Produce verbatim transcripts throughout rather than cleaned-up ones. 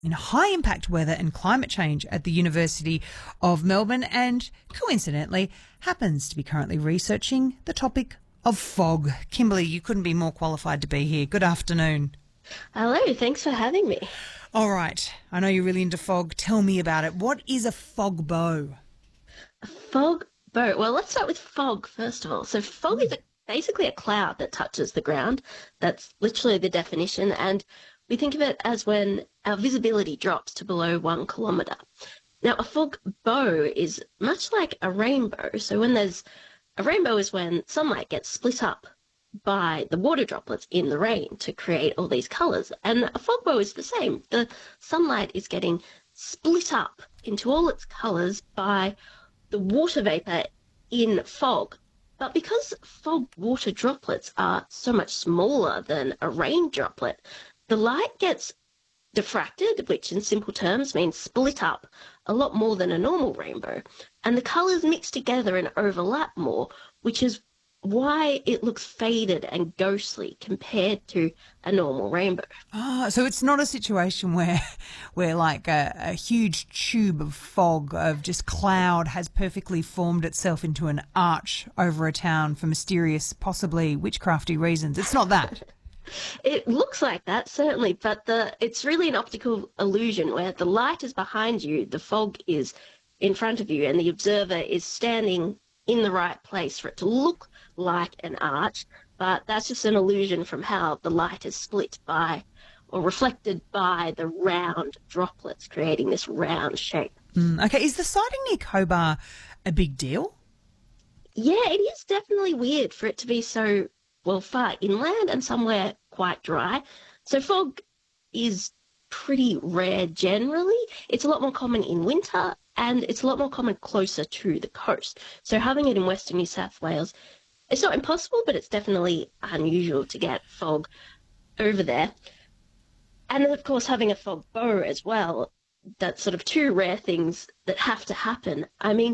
in high impact weather and climate change at the University of Melbourne and coincidentally happens to be currently researching the topic of fog. Kimberly, you couldn't be more qualified to be here. Good afternoon. Hello, thanks for having me. All right, I know you're really into fog. Tell me about it. What is a fog bow? A fog bow. Well, let's start with fog first of all. So fog mm. is a, basically a cloud that touches the ground. That's literally the definition. And we think of it as when our visibility drops to below one kilometre. Now, a fog bow is much like a rainbow. So when there's a rainbow is when sunlight gets split up by the water droplets in the rain to create all these colours. And a fog bow is the same. The sunlight is getting split up into all its colours by the water vapour in fog. But because fog water droplets are so much smaller than a rain droplet, the light gets diffracted, which in simple terms means split up a lot more than a normal rainbow. And the colours mix together and overlap more, which is why it looks faded and ghostly compared to a normal rainbow. Ah, so it's not a situation where where like a, a huge tube of fog, of just cloud, has perfectly formed itself into an arch over a town for mysterious, possibly witchcrafty reasons. It's not that. It looks like that, certainly, but the it's really an optical illusion where the light is behind you, the fog is in front of you, and the observer is standing in the right place for it to look like an arch, but that's just an illusion from how the light is split by or reflected by the round droplets, creating this round shape. Mm, okay, is the sighting near Cobar a big deal? Yeah, it is definitely weird for it to be so, well, far inland and somewhere quite dry. So fog is pretty rare generally. It's a lot more common in winter and it's a lot more common closer to the coast. So having it in Western New South Wales, it's not impossible, but it's definitely unusual to get fog over there. And then, of course, having a fog bow as well, that's sort of two rare things that have to happen. I mean,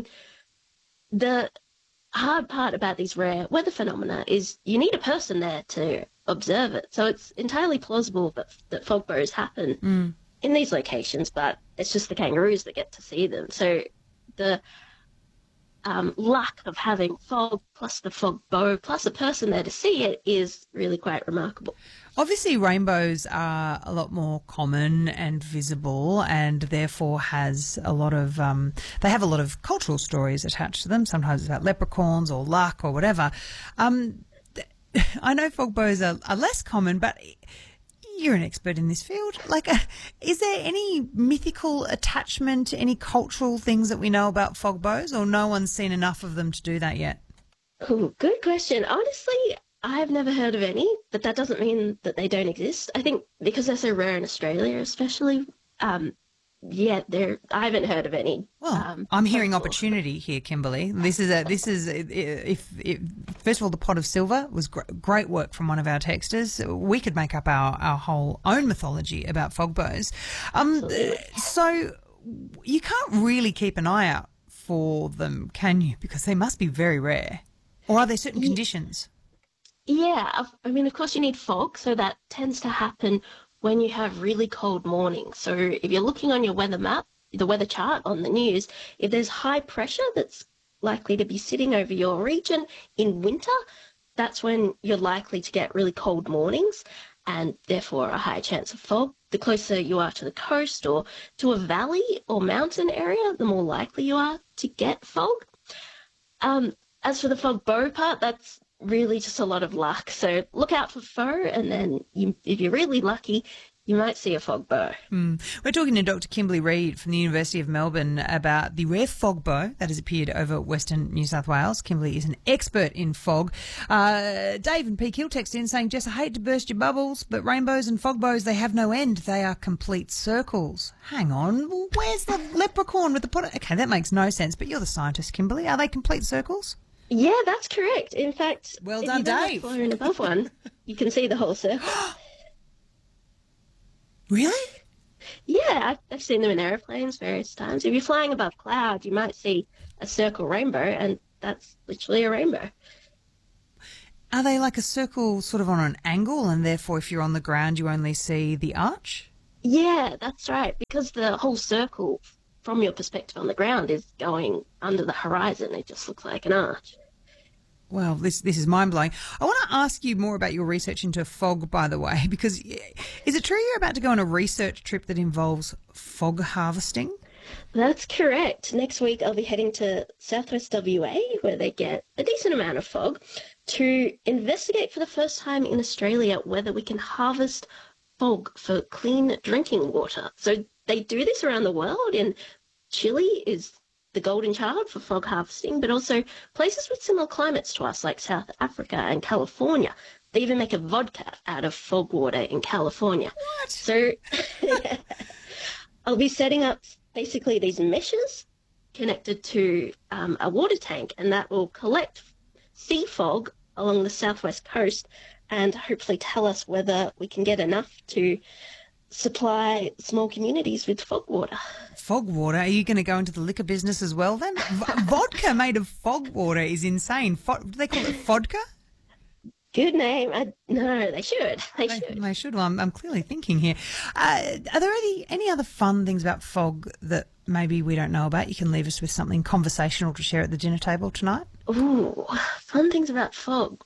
the hard part about these rare weather phenomena is you need a person there to observe it. So it's entirely plausible that, that fog bows happen mm. in these locations, but it's just the kangaroos that get to see them. So the um, luck of having fog plus the fog bow plus a person there to see it is really quite remarkable. Obviously, rainbows are a lot more common and visible, and therefore has a lot of um, they have a lot of cultural stories attached to them. Sometimes it's about leprechauns or luck or whatever. Um, I know fog bows are, are less common, but you're an expert in this field. Like, uh, is there any mythical attachment, any cultural things that we know about fog bows, or no one's seen enough of them to do that yet? Ooh, good question. Honestly, I've never heard of any, but that doesn't mean that they don't exist. I think because they're so rare in Australia, especially, um, yeah, they're. I haven't heard of any. Well, um, I'm hearing cultural. opportunity here, Kimberly. This is a. This is if, if first of all, the pot of silver was gr- great work from one of our texters. We could make up our, our whole own mythology about fog bows. Um, so you can't really keep an eye out for them, can you? Because they must be very rare. Or are there certain yeah. conditions? Yeah, I mean, of course you need fog, so that tends to happen when you have really cold mornings. So if you're looking on your weather map, the weather chart on the news, if there's high pressure that's likely to be sitting over your region in winter, that's when you're likely to get really cold mornings and therefore a higher chance of fog. The closer you are to the coast or to a valley or mountain area, the more likely you are to get fog. Um, as for the fog bow part, that's really just a lot of luck. So look out for foe, and then you, if you're really lucky, you might see a fog bow. Mm. We're talking to Doctor Kimberly Reid from the University of Melbourne about the rare fog bow that has appeared over Western New South Wales. Kimberly is an expert in fog. Uh, Dave and Peak Hill text in saying, Jess, I hate to burst your bubbles, but rainbows and fog bows, they have no end. They are complete circles. Hang on, well, where's the leprechaun with the pot? Okay, that makes no sense, but you're the scientist, Kimberly. Are they complete circles? Yeah, that's correct. In fact, well if done, you don't Dave. flown above one, you can see the whole circle. Really? Yeah, I've, I've seen them in aeroplanes various times. If you're flying above clouds, you might see a circle rainbow, and that's literally a rainbow. Are they like a circle sort of on an angle, and therefore if you're on the ground you only see the arch? Yeah, that's right. Because the whole circle, from your perspective on the ground, is going under the horizon. It just looks like an arch. Well, this this is mind-blowing. I want to ask you more about your research into fog, by the way, because is it true you're about to go on a research trip that involves fog harvesting? That's correct. Next week, I'll be heading to southwest W A, where they get a decent amount of fog, to investigate for the first time in Australia whether we can harvest fog for clean drinking water. So they do this around the world, and Chile is the golden child for fog harvesting, but also places with similar climates to us, like South Africa and California. They even make a vodka out of fog water in California. What? So I'll be setting up basically these meshes connected to um, a water tank, and that will collect sea fog along the southwest coast and hopefully tell us whether we can get enough to supply small communities with fog water. Fog water? Are you going to go into the liquor business as well then? V- vodka made of fog water is insane. Fo- do they call it vodka? Good name. I, no, they should. They, They, should. they should. Well, I'm, I'm clearly thinking here. Uh, are there any, any other fun things about fog that maybe we don't know about? You can leave us with something conversational to share at the dinner table tonight. Ooh, fun things about fog.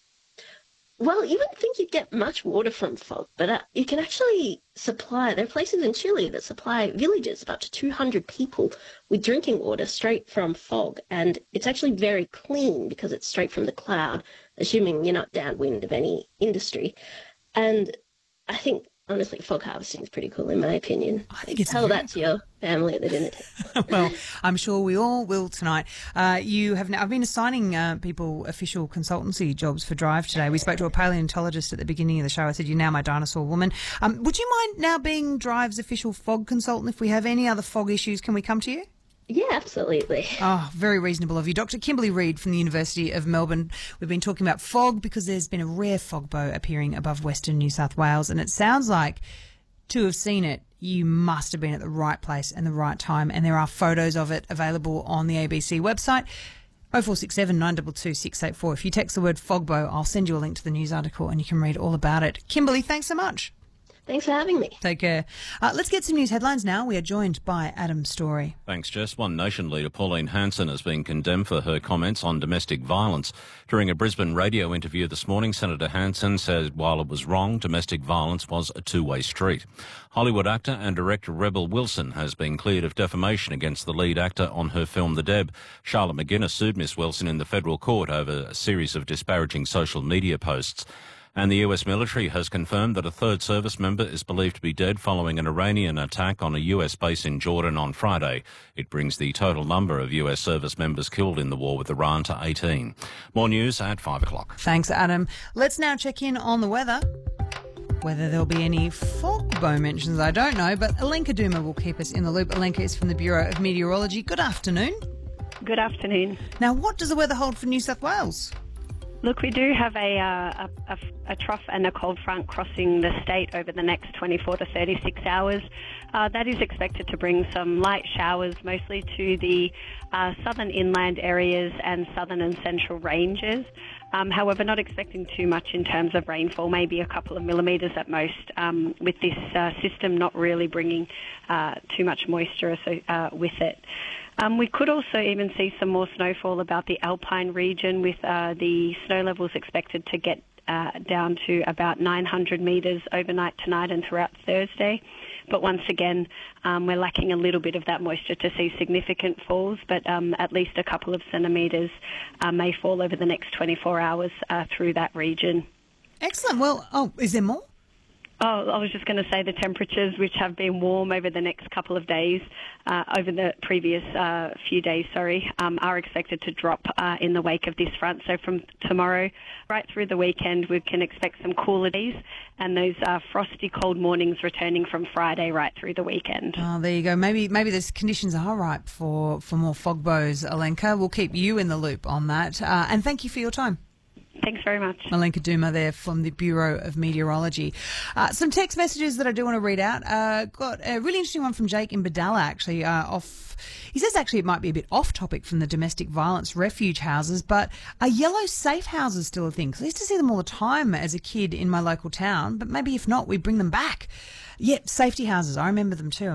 Well, you wouldn't think you'd get much water from fog, but uh, you can actually supply, there are places in Chile that supply villages of up to two hundred people with drinking water straight from fog. And it's actually very clean because it's straight from the cloud, assuming you're not downwind of any industry. And I think, honestly, fog harvesting is pretty cool in my opinion. I think it's Tell very that to your family at the dinner table. Well, I'm sure we all will tonight. Uh, you have. I've been assigning uh, people official consultancy jobs for Drive today. We spoke to a paleontologist at the beginning of the show. I said, "You're now my dinosaur woman." Um, would you mind now being Drive's official fog consultant? If we have any other fog issues, can we come to you? Yeah, absolutely. Oh, very reasonable of you. Doctor Kimberly Reid from the University of Melbourne. We've been talking about fog because there's been a rare fog bow appearing above Western New South Wales, and it sounds like, to have seen it, you must have been at the right place and the right time, and there are photos of it available on the A B C website. oh four six seven, nine two two, six eight four. If you text the word fogbow, I'll send you a link to the news article and you can read all about it. Kimberly, thanks so much. Thanks for having me. Take care. Uh, let's get some news headlines now. We are joined by Adam Story. Thanks, Jess. One Nation leader, Pauline Hanson, has been condemned for her comments on domestic violence. During a Brisbane radio interview this morning, Senator Hanson said while it was wrong, domestic violence was a two-way street. Hollywood actor and director Rebel Wilson has been cleared of defamation against the lead actor on her film The Deb. Charlotte McGuinness sued Miss Wilson in the federal court over a series of disparaging social media posts. And the U S military has confirmed that a third service member is believed to be dead following an Iranian attack on a U S base in Jordan on Friday. It brings the total number of U S service members killed in the war with Iran to eighteen. More news at five o'clock. Thanks, Adam. Let's now check in on the weather. Whether there'll be any fog bow mentions, I don't know, but Alenka Duma will keep us in the loop. Alenka is from the Bureau of Meteorology. Good afternoon. Good afternoon. Now, what does the weather hold for New South Wales? Look, we do have a, uh, a, a, a trough and a cold front crossing the state over the next twenty-four to thirty-six hours. Uh, that is expected to bring some light showers, mostly to the uh, southern inland areas and southern and central ranges. Um, however, not expecting too much in terms of rainfall, maybe a couple of millimetres at most, um, with this uh, system not really bringing uh, too much moisture uh, with it. Um, we could also even see some more snowfall about the Alpine region, with uh, the snow levels expected to get uh, down to about nine hundred metres overnight tonight and throughout Thursday. But once again, um, we're lacking a little bit of that moisture to see significant falls, but um, at least a couple of centimetres uh, may fall over the next twenty-four hours uh, through that region. Excellent. Well, oh, is there more? Oh, I was just going to say the temperatures, which have been warm over the next couple of days, uh, over the previous uh, few days, sorry, um, are expected to drop uh, in the wake of this front. So from tomorrow right through the weekend, we can expect some cooler days and those uh, frosty cold mornings returning from Friday right through the weekend. Oh, there you go. Maybe maybe those conditions are ripe for, for more fog bows, Alenka. We'll keep you in the loop on that. Uh, and thank you for your time. Thanks very much. Malenka Duma there from the Bureau of Meteorology. Uh, some text messages that I do want to read out. Uh, got a really interesting one from Jake in Badalla, actually, uh, off. He says actually it might be a bit off topic from the domestic violence refuge houses, but are yellow safe houses still a thing? 'Cause I used to see them all the time as a kid in my local town, but maybe if not, we bring them back. Yep, safety houses. I remember them too.